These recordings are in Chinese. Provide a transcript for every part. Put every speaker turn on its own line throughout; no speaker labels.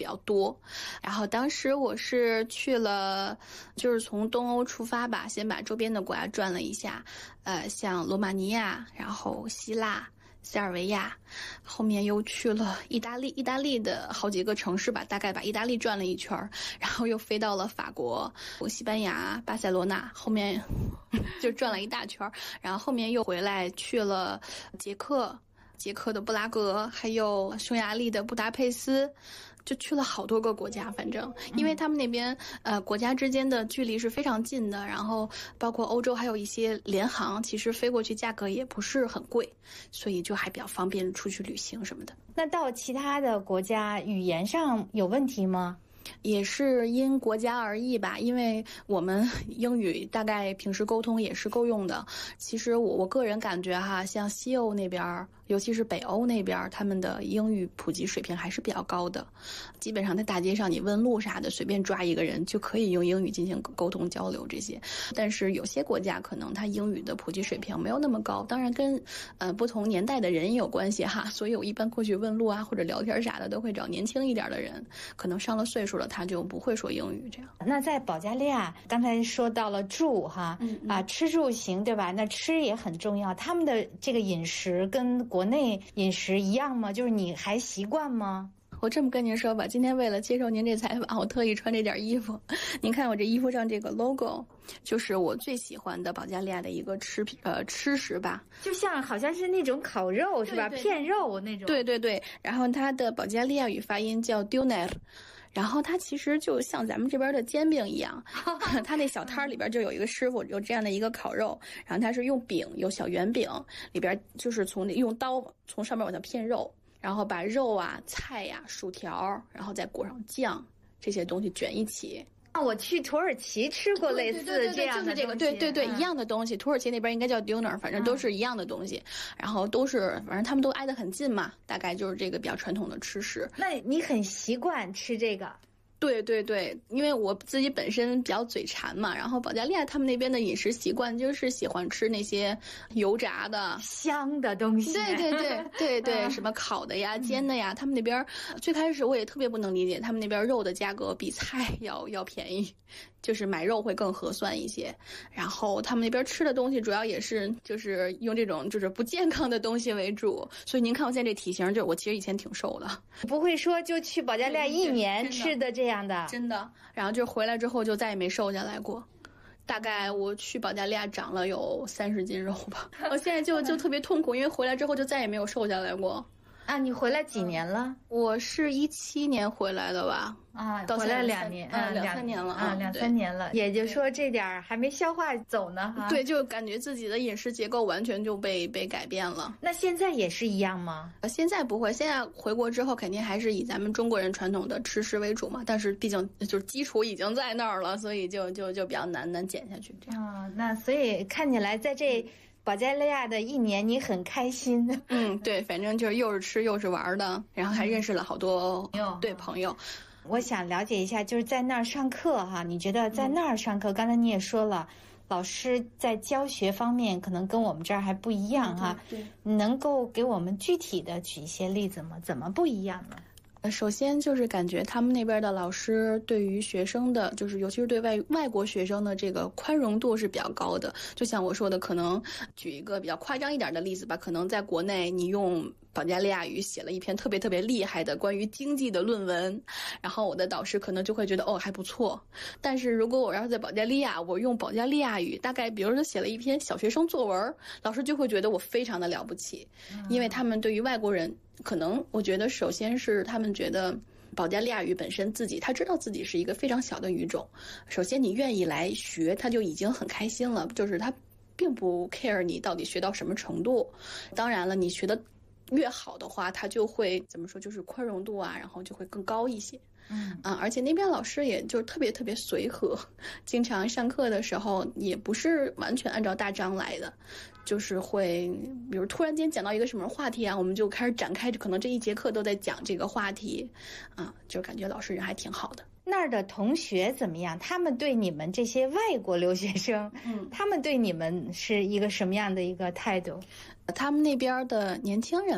较多。然后当时我是去了，就是从东欧出发吧，先把周边的国家转了一下，像罗马尼亚，然后希腊、塞尔维亚，后面又去了意大利的好几个城市吧，大概把意大利转了一圈，然后又飞到了法国、西班牙、巴塞罗那，后面就转了一大圈，然后后面又回来去了捷克的布拉格，还有匈牙利的布达佩斯，就去了好多个国家。反正因为他们那边国家之间的距离是非常近的，然后包括欧洲还有一些联航，其实飞过去价格也不是很贵，所以就还比较方便出去旅行什么的。
那到其他的国家语言上有问题吗？
也是因国家而异吧，因为我们英语大概平时沟通也是够用的。其实我个人感觉哈，像西欧那边，尤其是北欧那边，他们的英语普及水平还是比较高的。基本上在大街上你问路啥的，随便抓一个人就可以用英语进行沟通交流这些。但是有些国家可能它英语的普及水平没有那么高，当然跟不同年代的人也有关系哈。所以我一般过去问路啊或者聊天啥的，都会找年轻一点的人，可能上了岁数了他就不会说英语这样。
那在保加利亚，刚才说到了住哈，吃住行对吧？那吃也很重要。他们的这个饮食跟国内饮食一样吗？就是你还习惯吗？
我这么跟您说吧，今天为了接受您这采访，我特意穿这件衣服。您看我这衣服上这个 logo， 就是我最喜欢的保加利亚的一个吃食吧，
就像好像是那种烤肉是吧？片肉那种。
对对对，然后它的保加利亚语发音叫 doner。然后它其实就像咱们这边的煎饼一样，它那小摊里边就有一个师傅有这样的一个烤肉，然后他是用饼，有小圆饼，里边就是用刀从上面往下片肉，然后把肉啊、菜呀、薯条，然后再裹上酱，这些东西卷一起。
我去土耳其吃过类似这样的东西，
就是这个，一样的东西。土耳其那边应该叫 doner， 反正都是一样的东西，然后都是反正他们都挨得很近嘛，大概就是这个比较传统的吃食。
那你很习惯吃这个？
对对对，因为我自己本身比较嘴馋嘛，然后保加利亚他们那边的饮食习惯就是喜欢吃那些油炸的、
香的东西。
对对对对对，什么烤的呀、煎的呀，他们那边最开始我也特别不能理解，他们那边肉的价格比菜要便宜，就是买肉会更合算一些。然后他们那边吃的东西主要也是就是用这种就是不健康的东西为主，所以您看我现在这体型，就我其实以前挺瘦的。
不会说就去保加利亚一年吃的这样的，
真的。然后就回来之后就再也没瘦下来过。大概我去保加利亚长了有30斤肉吧，我现在就特别痛苦，因为回来之后就再也没有瘦下来过。
啊，你回来几年了？
我是17年回来的吧？
啊，
到
回来2年
，2-3年了啊
，2-3年了，也就是说这点还没消化走呢哈。
对，就感觉自己的饮食结构完全就被改变了。
那现在也是一样吗？
现在不会，现在回国之后肯定还是以咱们中国人传统的吃食为主嘛，但是毕竟就是基础已经在那儿了，所以就比较难减下去这样。
啊，那所以看起来在这保加利亚的一年你很开心。
对，反正就是又是吃又是玩的，然后还认识了好多朋友。
我想了解一下，就是在那儿上课哈，你觉得在那儿上课，刚才你也说了，老师在教学方面可能跟我们这儿还不一样哈，
对，
你能够给我们具体的举一些例子吗？怎么不一样呢？
首先就是感觉他们那边的老师对于学生的，就是尤其是对外国学生的这个宽容度是比较高的。就像我说的，可能举一个比较夸张一点的例子吧，可能在国内你用保加利亚语写了一篇特别特别厉害的关于经济的论文，然后我的导师可能就会觉得还不错。但是如果我要是在保加利亚，我用保加利亚语，大概比如说写了一篇小学生作文，老师就会觉得我非常的了不起，因为他们对于外国人，可能我觉得首先是他们觉得保加利亚语本身他知道自己是一个非常小的语种，首先你愿意来学，他就已经很开心了，就是他并不 care 你到底学到什么程度。当然了，你学的越好的话，他就会怎么说，就是宽容度啊，然后就会更高一些。而且那边老师也就特别特别随和，经常上课的时候也不是完全按照大章来的，就是会比如突然间讲到一个什么话题啊，我们就开始展开，可能这一节课都在讲这个话题就感觉老师人还挺好的。
那儿的同学怎么样？他们对你们这些外国留学生，他们对你们是一个什么样的一个态度？
他们那边的年轻人吧，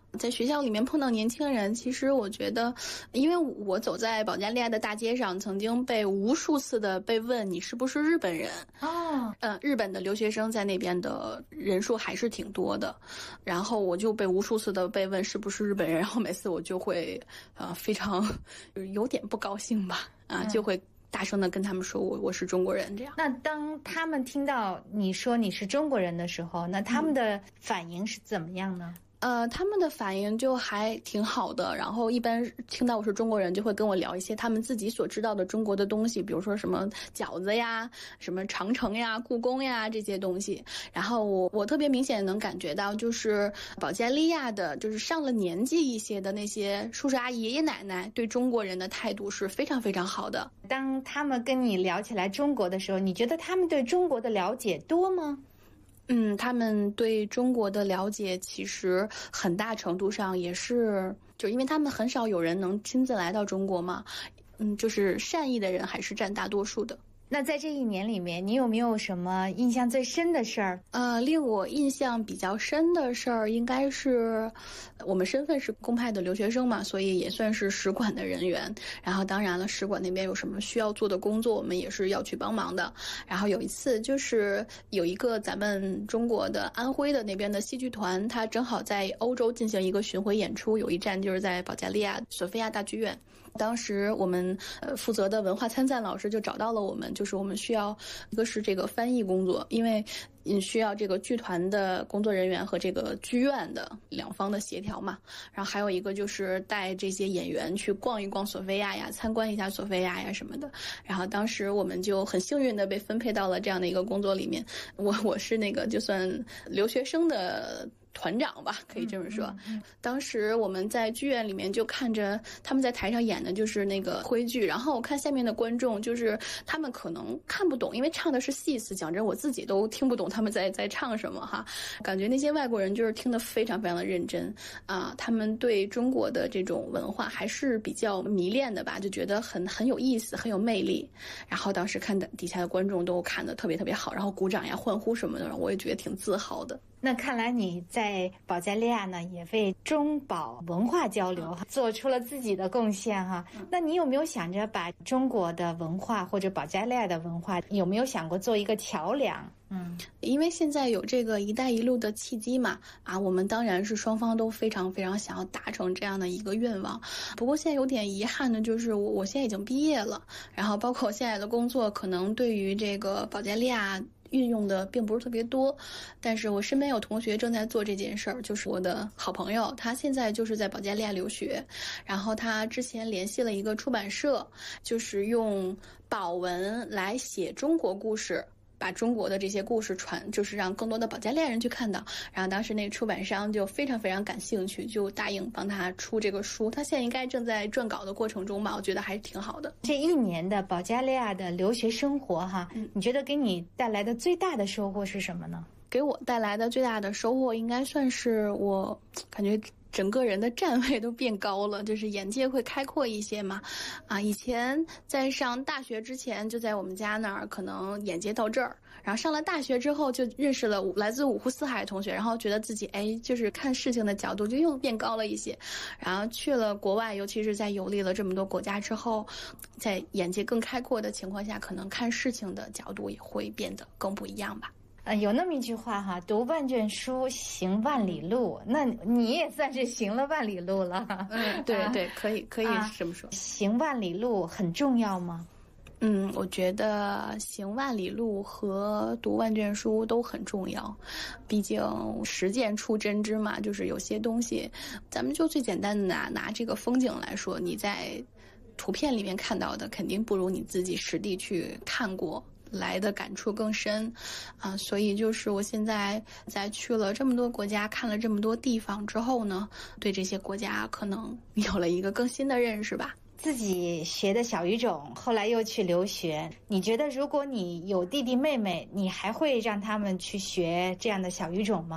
在学校里面碰到年轻人，其实我觉得，因为我走在保加利亚的大街上，曾经被无数次的被问你是不是日本人。日本的留学生在那边的人数还是挺多的，然后我就被无数次的被问是不是日本人，然后每次我就会非常有点不高兴吧，就会大声的跟他们说我是中国人这样。
那当他们听到你说你是中国人的时候，那他们的反应是怎么样呢？
他们的反应就还挺好的，然后一般听到我是中国人，就会跟我聊一些他们自己所知道的中国的东西，比如说什么饺子呀、什么长城呀、故宫呀这些东西。然后我特别明显能感觉到，就是保加利亚的，就是上了年纪一些的那些叔叔阿姨、爷爷奶奶对中国人的态度是非常非常好的。
当他们跟你聊起来中国的时候，你觉得他们对中国的了解多吗？
他们对中国的了解其实很大程度上也是，就因为他们很少有人能亲自来到中国嘛，就是善意的人还是占大多数的。
那在这1年里面，你有没有什么印象最深的事儿？
令我印象比较深的事儿，应该是我们身份是公派的留学生嘛，所以也算是使馆的人员。然后当然了，使馆那边有什么需要做的工作，我们也是要去帮忙的。然后有一次就是有一个咱们中国的安徽的那边的戏剧团，他正好在欧洲进行一个巡回演出，有一站就是在保加利亚索菲亚大剧院。当时我们负责的文化参赞老师就找到了我们，就是我们需要一个是这个翻译工作，因为需要这个剧团的工作人员和这个剧院的两方的协调嘛，然后还有一个就是带这些演员去逛一逛索菲亚呀，参观一下索菲亚呀什么的。然后当时我们就很幸运的被分配到了这样的一个工作里面，我是那个就算留学生的团长吧，可以这么说。当时我们在剧院里面就看着他们在台上演的就是那个徽剧，然后我看下面的观众，就是他们可能看不懂，因为唱的是戏词，讲真我自己都听不懂他们在唱什么哈。感觉那些外国人就是听得非常非常的认真啊，他们对中国的这种文化还是比较迷恋的吧，就觉得很有意思，很有魅力。然后当时看的底下的观众都看得特别特别好，然后鼓掌呀、欢呼什么的，我也觉得挺自豪的。
那看来你在保加利亚呢，也为中保文化交流做出了自己的贡献哈。那你有没有想着把中国的文化或者保加利亚的文化，有没有想过做一个桥梁？
因为现在有这个“一带一路”的契机嘛，我们当然是双方都非常非常想要达成这样的一个愿望。不过现在有点遗憾的就是我现在已经毕业了，然后包括我现在的工作，可能对于这个保加利亚运用的并不是特别多，但是我身边有同学正在做这件事儿，就是我的好朋友，他现在就是在保加利亚留学，然后他之前联系了一个出版社，就是用保文来写中国故事，把中国的这些故事就是让更多的保加利亚人去看到。然后当时那个出版商就非常非常感兴趣，就答应帮他出这个书。他现在应该正在撰稿的过程中吧，我觉得还是挺好的。
这1年的保加利亚的留学生活哈，你觉得给你带来的最大的收获是什么呢？
给我带来的最大的收获应该算是我感觉整个人的站位都变高了，就是眼界会开阔一些嘛。以前在上大学之前就在我们家那儿，可能眼界到这儿，然后上了大学之后就认识了来自五湖四海的同学，然后觉得自己就是看事情的角度就又变高了一些。然后去了国外，尤其是在游历了这么多国家之后，在眼界更开阔的情况下，可能看事情的角度也会变得更不一样吧。
有那么一句话哈，读万卷书，行万里路。那你也算是行了万里路了。
对，可以这么说。
行万里路很重要吗？
我觉得行万里路和读万卷书都很重要，毕竟实践出真知嘛。就是有些东西，咱们就最简单的拿这个风景来说，你在图片里面看到的，肯定不如你自己实地去看过来的感触更深所以就是我现在在去了这么多国家，看了这么多地方之后呢，对这些国家可能有了一个更新的认识吧。
自己学的小语种，后来又去留学，你觉得如果你有弟弟妹妹，你还会让他们去学这样的小语种吗？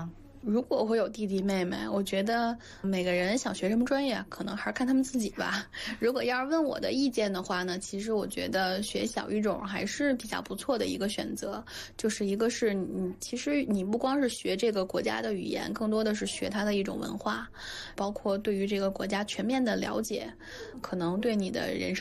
如果我会有弟弟妹妹，我觉得每个人想学什么专业，可能还是看他们自己吧。如果要是问我的意见的话呢，其实我觉得学小语种还是比较不错的一个选择。就是一个是其实你不光是学这个国家的语言，更多的是学它的一种文化，包括对于这个国家全面的了解，可能对你的人生